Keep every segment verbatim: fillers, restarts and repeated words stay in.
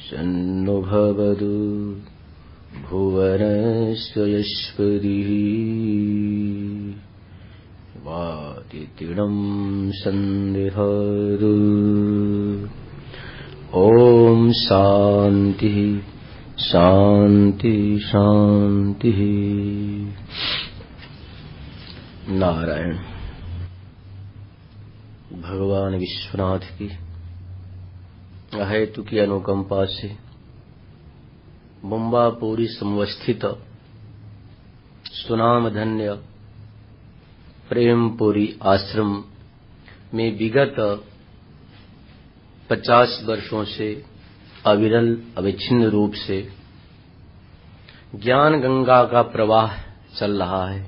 शन्नो भवतु भुवनस्य यस्पतिः वातितिडं सन्दिहतु। ओम शांति शांति शांति। नारायण। भगवान विश्वनाथ की अहेतु की अनुकंपा से मुंबापुरी समवस्थित सुनाम धन्य प्रेमपुरी आश्रम में विगत पचास वर्षों से अविरल अविच्छिन्न रूप से ज्ञान गंगा का प्रवाह चल रहा है।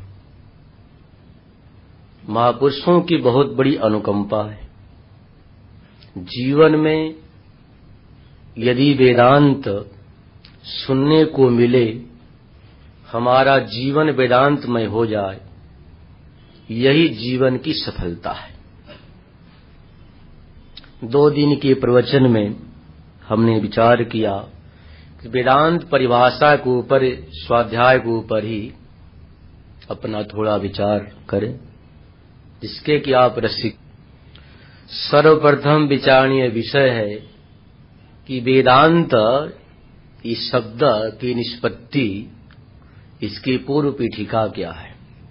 महापुरुषों की बहुत बड़ी अनुकंपा है। जीवन में यदि वेदांत सुनने को मिले, हमारा जीवन वेदांतमय हो जाए, यही जीवन की सफलता है। दो दिन के प्रवचन में हमने विचार किया कि वेदांत परिभाषा के ऊपर, स्वाध्याय के ऊपर ही अपना थोड़ा विचार करें, जिसके कि आप रसिक। सर्वप्रथम विचारणीय विषय है कि वेदांत इस शब्द की निष्पत्ति, इसकी पूर्व पीठिका क्या है।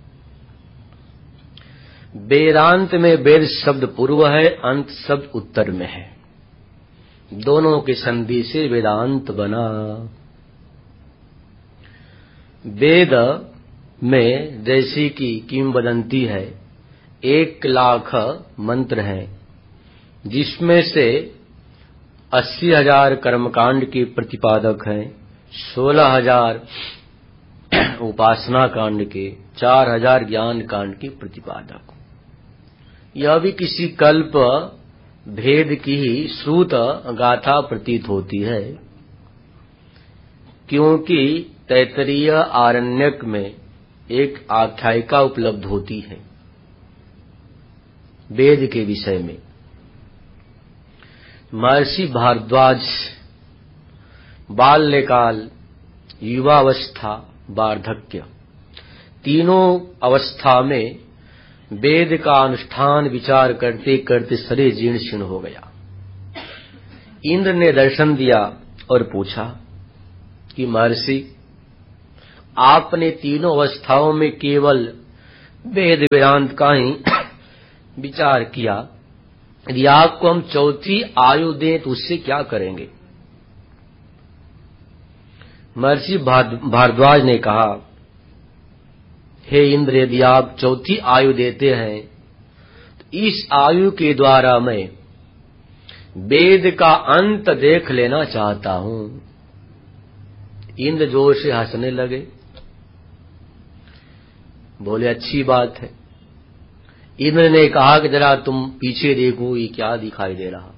वेदांत में वेद शब्द पूर्व है, अंत शब्द उत्तर में है। दोनों के संधि से वेदांत बना। वेद में जैसी कि किंवदंती है, एक लाख मंत्र हैं, जिसमें से अस्सी हजार कर्मकांड के प्रतिपादक हैं, सोलह हजार उपासना कांड के, चार हजार ज्ञान कांड के प्रतिपादक। यह भी किसी कल्प भेद की ही श्रुत गाथा प्रतीत होती है, क्योंकि तैत्तरीय आरण्यक में एक आख्यायिका उपलब्ध होती है वेद के विषय में। महर्षि भारद्वाज बाल्यकाल, युवावस्था, वार्धक्य, तीनों अवस्था में वेद का अनुष्ठान विचार करते करते शरीर जीर्ण शीर्ण हो गया। इंद्र ने दर्शन दिया और पूछा कि महर्षि, आपने तीनों अवस्थाओं में केवल वेद वेदांत का ही विचार किया, यदि आपको हम चौथी आयु दें तो उससे क्या करेंगे। महर्षि भारद्वाज ने कहा, हे इंद्र, यदि आप चौथी आयु देते हैं तो इस आयु के द्वारा मैं वेद का अंत देख लेना चाहता हूं। इंद्र जोर से हंसने लगे, बोले अच्छी बात है। इंद्र ने कहा कि जरा तुम पीछे देखो, ये क्या दिखाई दे रहा।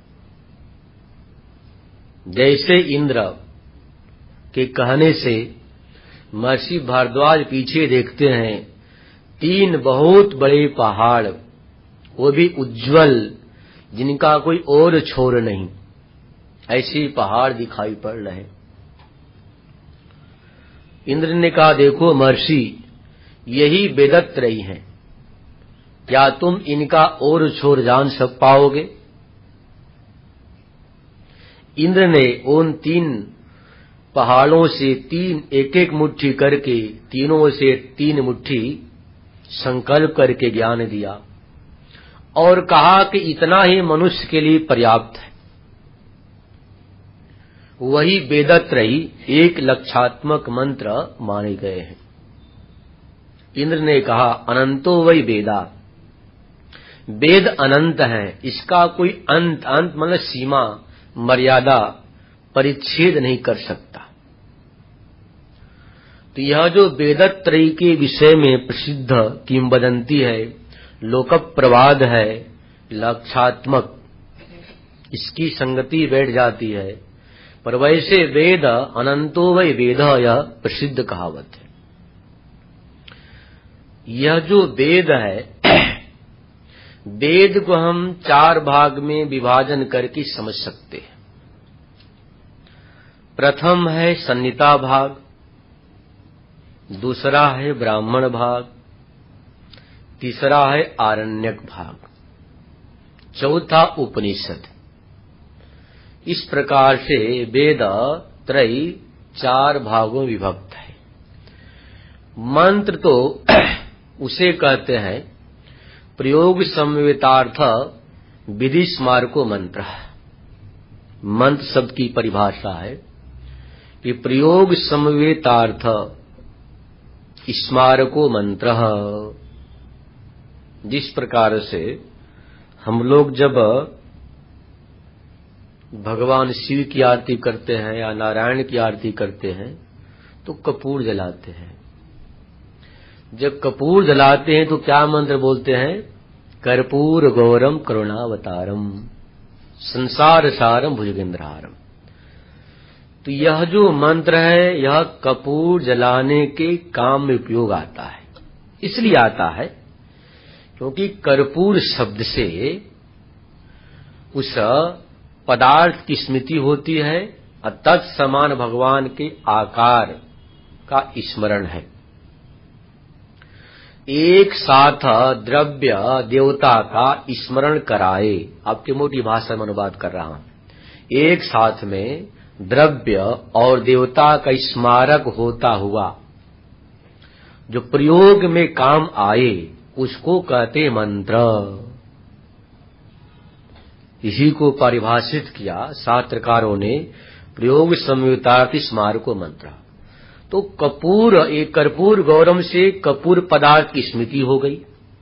जैसे इंद्र के कहने से महर्षि भारद्वाज पीछे देखते हैं, तीन बहुत बड़े पहाड़, वो भी उज्जवल, जिनका कोई और छोर नहीं, ऐसे पहाड़ दिखाई पड़ रहे। इंद्र ने कहा, देखो महर्षि, यही वेदत्रयी हैं, क्या तुम इनका और छोर जान सक पाओगे। इंद्र ने उन तीन पहाड़ों से तीन एक एक मुट्ठी करके, तीनों से तीन मुट्ठी संकल्प करके ज्ञान दिया और कहा कि इतना ही मनुष्य के लिए पर्याप्त है। वही वेदत्रयी एक लक्षात्मक मंत्र माने गए हैं। इंद्र ने कहा, अनंतो वही वेदा, वेद अनंत है, इसका कोई अंत, अंत मतलब सीमा, मर्यादा, परिच्छेद नहीं कर सकता। तो यह जो वेदत्रयी के विषय में प्रसिद्ध किंवदंती है, लोकप्रवाद है, लक्षात्मक, इसकी संगति बैठ जाती है। पर वैसे वेद अनंतो वै वेद, यह प्रसिद्ध कहावत है। यह जो वेद है, वेद को हम चार भाग में विभाजन करके समझ सकते हैं। प्रथम है संहिता भाग, दूसरा है ब्राह्मण भाग, तीसरा है आरण्यक भाग, चौथा उपनिषद। इस प्रकार से वेद त्रयी चार भागों में विभक्त है। मंत्र तो उसे कहते हैं प्रयोग समवेतार्थ विधि स्मारको मंत्र। मंत्र शब्द की परिभाषा है कि प्रयोग समवेतार्थ स्मारको मंत्र। जिस प्रकार से हम लोग जब भगवान शिव की आरती करते हैं या नारायण की आरती करते हैं तो कपूर जलाते हैं। जब कपूर जलाते हैं तो क्या मंत्र बोलते हैं? कर्पूर गौरम करुणावतारम संसार सारम भुजगेंद्रहारम। तो यह जो मंत्र है यह कपूर जलाने के काम में उपयोग आता है। इसलिए आता है क्योंकि कर्पूर शब्द से उस पदार्थ की स्मृति होती है और तत्समान भगवान के आकार का स्मरण है। एक साथ द्रव्य देवता का स्मरण कराए, आपकी मोटी भाषा में अनुवाद कर रहा हूं। एक साथ में द्रव्य और देवता का स्मारक होता हुआ जो प्रयोग में काम आए उसको कहते मंत्र। इसी को परिभाषित किया शास्त्रकारों ने प्रयोग समवेतार्थ स्मारको मंत्र। तो कपूर, एक कर्पूर गौरम से कपूर पदार्थ की स्मृति हो गई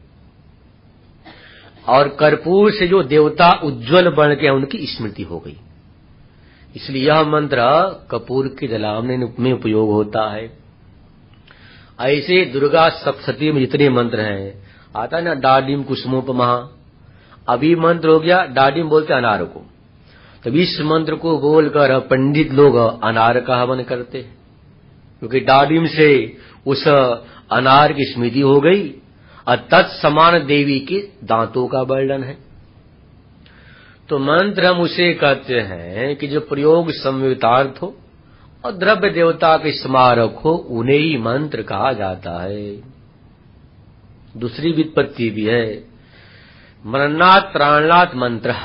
और कर्पूर से जो देवता उज्जवल बन के उनकी स्मृति हो गई। इसलिए यह मंत्र कपूर के जलाने में उपयोग होता है। ऐसे दुर्गा सप्तशती में जितने मंत्र हैं आता है ना, डाडिम कुसुमोपमः, अभी मंत्र हो गया डाडिम बोलते अनार को। तब इस मंत्र को बोलकर पंडित लोग अनार का हवन करते हैं क्योंकि डाडिम से उस अनार की स्मृति हो गई और तत्समान देवी के दांतों का वर्णन है। तो मंत्र हम उसे कहते हैं कि जो प्रयोग समवेतार्थ हो और द्रव्य देवता के स्मारक हो उन्हें ही मंत्र कहा जाता है। दूसरी व्युत्पत्ति भी है, मननात् प्राणात् मंत्र।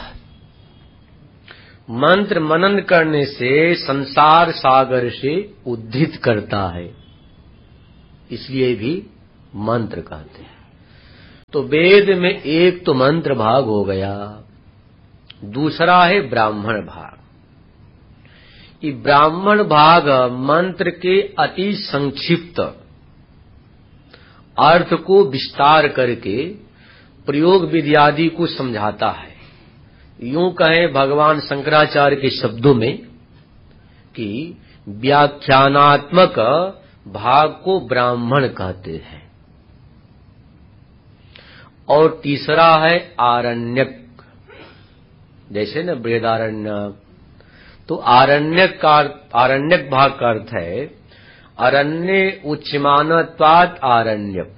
मंत्र मनन करने से संसार सागर से उद्धित करता है, इसलिए भी मंत्र कहते हैं। तो वेद में एक तो मंत्र भाग हो गया, दूसरा है ब्राह्मण भाग। ये ब्राह्मण भाग मंत्र के अति संक्षिप्त अर्थ को विस्तार करके प्रयोग विधि आदि को समझाता है। यूं कहें भगवान शंकराचार्य के शब्दों में कि व्याख्यानात्मक भाग को ब्राह्मण कहते हैं। और तीसरा है आरण्यक, जैसे न बृहदारण्यक। तो आरण्यक का आरण्यक भाग का अर्थ है अरण्य उच्यमानत्वात् आरण्यक,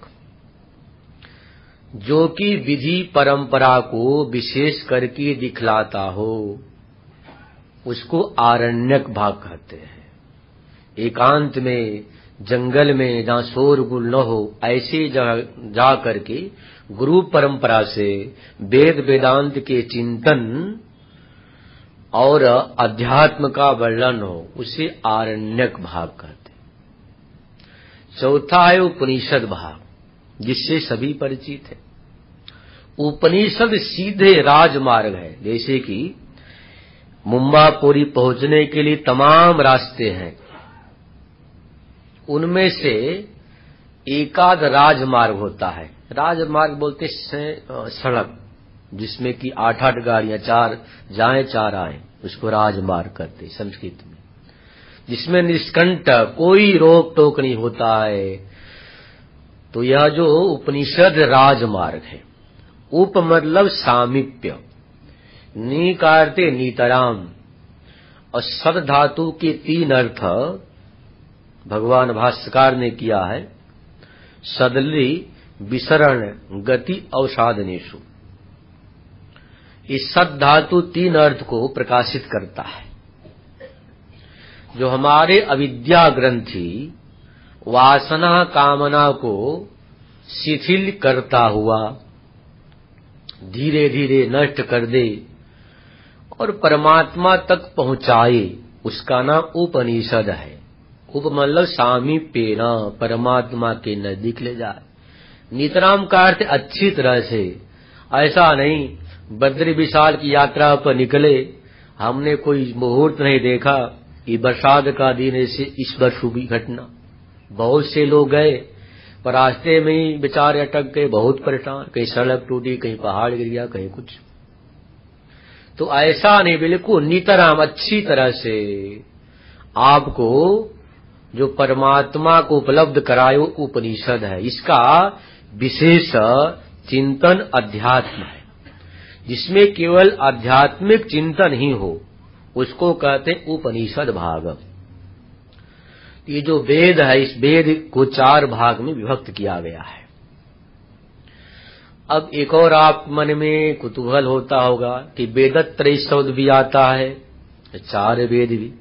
जो कि विधि परंपरा को विशेष करके दिखलाता हो उसको आरण्यक भाग कहते हैं। एकांत में जंगल में जहाँ शोरगुल न हो ऐसे जगह जा करके गुरु परंपरा से वेद वेदांत के चिंतन और अध्यात्म का वर्णन हो उसे आरण्यक भाग कहते हैं। चौथा है उपनिषद भाग, जिससे सभी परिचित है। उपनिषद सीधे राजमार्ग है। जैसे कि मुंबापुरी पहुंचने के लिए तमाम रास्ते हैं, उनमें से एकाध राजमार्ग होता है। राजमार्ग बोलते हैं सड़क जिसमें कि आठ आठ गाड़ियां, चार जाएं चार आए, उसको राजमार्ग कहते हैं संस्कृत में। जिसमें निष्कंटक कोई रोक टोक नहीं होता है। तो यह जो उपनिषद राजमार्ग है, उप मतलब सामीप्य, नी का अर्थ नीतराम और सद धातु के तीन अर्थ भगवान भाष्यकार ने किया है। सदली विसरण गति अवसाधनेषु, इस सद धातु तीन अर्थ को प्रकाशित करता है। जो हमारे अविद्या ग्रंथि वासना कामना को शिथिल करता हुआ धीरे धीरे नष्ट कर दे और परमात्मा तक पहुंचाए, उसका नाम उपनिषद है। उप मतलब सामीप्य न, परमात्मा के नजदीक ले जाए। नितराम का अर्थ अच्छी तरह से, ऐसा नहीं बद्री विशाल की यात्रा पर निकले, हमने कोई मुहूर्त नहीं देखा, ये बरसात का दिन ऐसे इस वर्ष हुई घटना, बहुत से लोग गए पर रास्ते में ही बेचारे अटक गए, बहुत परेशान, कहीं सड़क टूटी, कहीं पहाड़ गिर गया, कहीं कुछ। तो ऐसा नहीं, बिल्कुल नितराम अच्छी तरह से आपको जो परमात्मा को उपलब्ध कराए वो उपनिषद है। इसका विशेष चिंतन अध्यात्म है, जिसमें केवल आध्यात्मिक चिंतन ही हो, उसको कहते हैं उपनिषद भाग। ये जो वेद है, इस वेद को चार भाग में विभक्त किया गया है। अब एक और आप मन में कुतूहल होता होगा कि वेदत्रय शब्द भी आता है, चार वेद भी।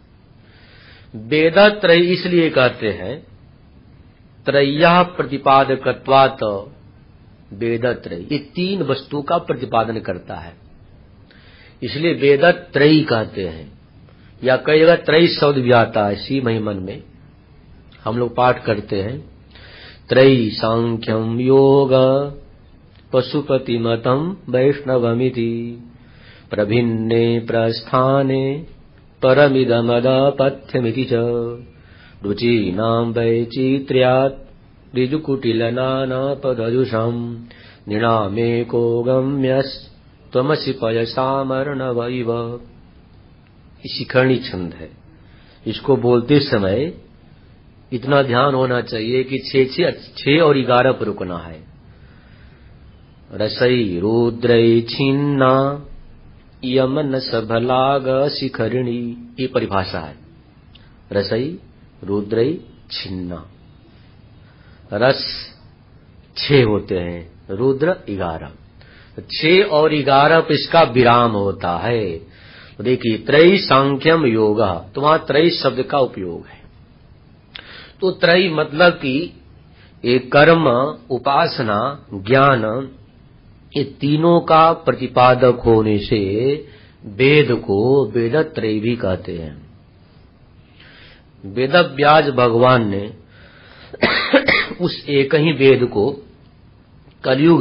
वेदत्रय इसलिए कहते हैं, त्रय्यः प्रतिपादकत्वात् वेदत्रय, ये तीन वस्तु का प्रतिपादन करता है, इसलिए वेदत्रयी कहते हैं। या कई जगह त्रय शब्द भी आता है, इसी महिमन में हम लोग पाठ करते हैं, त्रयी सांख्यम योग पशुपति मतम वैष्णवमिति प्रभिन्ने प्रस्थाने परमिदमदपथ्यमिति च रुचीनां वैचित्र्यात् ऋजुकुटिलनानापदजुषम् नृणामेको गम्यस्त्वमसि पयसामर्णवैव। शिखरणी छंद है, इसको बोलते समय इतना ध्यान होना चाहिए कि छह छह छह और ग्यारह पर रुकना है। रसई रुद्रई छिन्ना यमन सबलाग शिखरिणी, ये परिभाषा है। रसई रुद्रई छिन्ना, रस छह होते हैं, रुद्र ग्यारह, छह और ग्यारह पर इसका विराम होता है। तो देखिए त्रयी सांख्यम योग, तो वहां त्रयी शब्द का उपयोग है। तो त्रयी मतलब कि एक कर्म, उपासना, ज्ञान, ये तीनों का प्रतिपादक होने से वेद को वेदत्रयी भी कहते हैं। वेदव्यास भगवान ने उस एक ही वेद को कलयुग